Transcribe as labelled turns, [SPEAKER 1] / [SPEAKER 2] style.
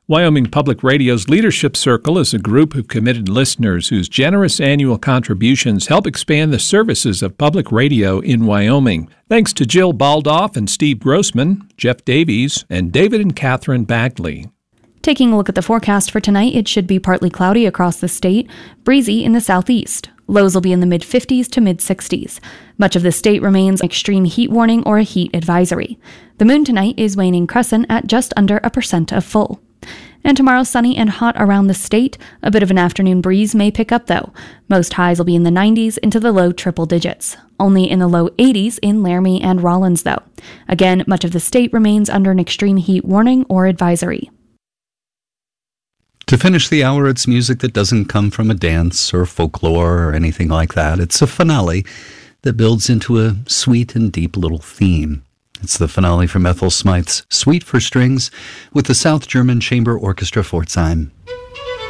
[SPEAKER 1] Wyoming Public Radio's Leadership Circle is a group of committed listeners whose generous annual contributions help expand the services of public radio in Wyoming. Thanks to Jill Baldoff and Steve Grossman, Jeff Davies, and David and Catherine Bagley.
[SPEAKER 2] Taking a look at the forecast for tonight, it should be partly cloudy across the state, breezy in the southeast. Lows will be in the mid-50s to mid-60s. Much of the state remains an extreme heat warning or a heat advisory. The moon tonight is waning crescent at just under 1% of full. And tomorrow, sunny and hot around the state. A bit of an afternoon breeze may pick up, though. Most highs will be in the 90s into the low triple digits. Only in the low 80s in Laramie and Rawlins, though. Again, much of the state remains under an extreme heat warning or advisory.
[SPEAKER 3] To finish the hour, it's music that doesn't come from a dance or folklore or anything like that. It's a finale that builds into a sweet and deep little theme. It's the finale from Ethel Smythe's Suite for Strings with the South German Chamber Orchestra Pforzheim.